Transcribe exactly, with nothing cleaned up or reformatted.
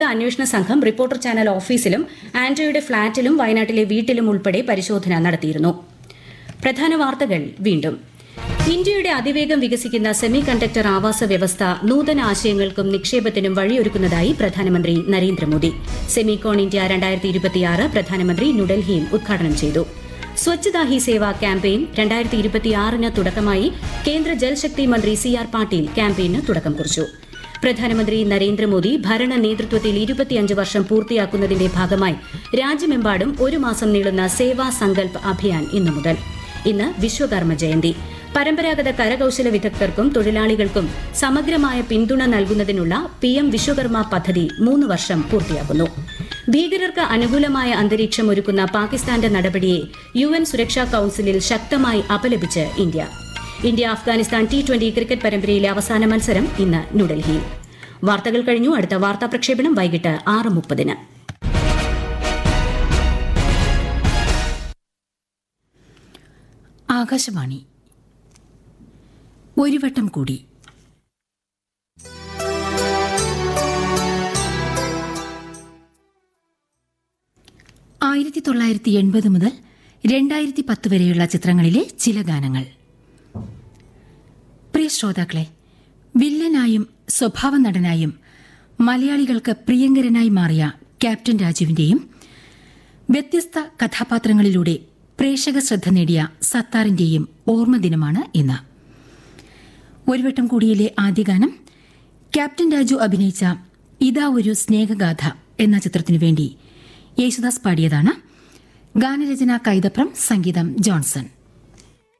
അന്വേഷണ സംഘം reporter channel ഓഫീസിലും ആന്റോയുടെ ഫ്ളാറ്റിലും വയനാട്ടിലെ വീട്ടിലും ഉൾപ്പെടെ പരിശോധന നടത്തിയിരുന്നു. പ്രധാന വാർത്തകൾ വീണ്ടും. ഇന്ത്യയുടെ അതിവേഗം വികസിക്കുന്ന സെമി കണ്ടക്ടർ ആവാസ വ്യവസ്ഥ നൂതന ആശയങ്ങൾക്കും നിക്ഷേപത്തിനും വഴിയൊരുക്കുന്നതായി പ്രധാനമന്ത്രി നരേന്ദ്രമോദി. സെമികോൺ ഇന്ത്യ രണ്ടായിരത്തി ഇരുപത്തിയാറ് പ്രധാനമന്ത്രി ന്യൂഡൽഹിയിൽ ഉദ്ഘാടനം ചെയ്തു. സ്വച്ഛതാ ഹി സേവ ക്യാമ്പയിൻ രണ്ടായിരത്തി ഇരുപത്തിയാറിന് തുടക്കമായി കേന്ദ്ര ജൽശക്തി മന്ത്രി സി ആർ പാട്ടീൽ ക്യാമ്പയിന് തുടക്കം കുറിച്ചു. പ്രധാനമന്ത്രി നരേന്ദ്രമോദി ഭരണ നേതൃത്വത്തിൽ ഇരുപത്തിയഞ്ച് വർഷം പൂർത്തിയാക്കുന്നതിന്റെ ഭാഗമായി രാജ്യമെമ്പാടും ഒരു മാസം നീളുന്ന സേവാ സങ്കൽപ് അഭിയാൻ ഇന്നു മുതൽ. ഇന്ന് വിശ്വകർമ്മ ജയന്തി. പരമ്പരാഗത കരകൌശല വിദഗ്ധർക്കും തൊഴിലാളികൾക്കും സമഗ്രമായ പിന്തുണ നൽകുന്നതിനുള്ള പി എം വിശ്വകർമ്മ പദ്ധതി മൂന്ന് വർഷം പൂർത്തിയാക്കുന്നു. ഭീകരർക്ക് അനുകൂലമായ അന്തരീക്ഷം ഒരുക്കുന്ന പാകിസ്ഥാന്റെ നടപടിയെ യു എൻ സുരക്ഷാ കൌൺസിലിൽ ശക്തമായി അപലപിച്ച് India. India Afghanistan T twenty cricket പരമ്പരയിലെ അവസാന മത്സരം ഇന്ന് ന്യൂഡൽഹിയിൽ. വാർത്തകൾ കഴിഞ്ഞു. അടുത്ത വാർത്താ പ്രക്ഷേപണം വൈകിട്ട് ആറ് മുപ്പതിന്. ആകാശവാണി. ഒരു വട്ടം കൂടി. ആയിരത്തി തൊള്ളായിരത്തി എൺപത് മുതൽ രണ്ടായിരത്തി പത്ത് വരെയുള്ള ചിത്രങ്ങളിലെ ചില ഗാനങ്ങൾ. പ്രിയ ശ്രോതാക്കളെ, വില്ലനായും സ്വഭാവ നടനായും മലയാളികൾക്ക് പ്രിയങ്കരനായി മാറിയ ക്യാപ്റ്റൻ രാജുവിന്റെയും വ്യത്യസ്ത കഥാപാത്രങ്ങളിലൂടെ പ്രേക്ഷക ശ്രദ്ധ നേടിയ സത്താറിന്റെയും ഓർമ്മദിനമാണ് ഇന്ന്. ഒരു വട്ടം കൂടിയിലെ ആദ്യ ഗാനം ക്യാപ്റ്റൻ രാജു അഭിനയിച്ച ഇതാ ഒരു സ്നേഹഗാഥ എന്ന ചിത്രത്തിനു വേണ്ടി യേശുദാസ് പാടിയതാണ്. ഗാനരചന കൈതപ്രം, സംഗീതം ജോൺസൺ.